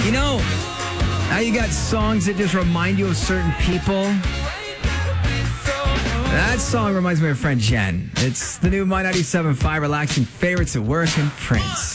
You know, how you got songs that just remind you of certain people? That song reminds me of my friend Jen. It's the new My 97.5 Relaxing Favorites at Work and Prince.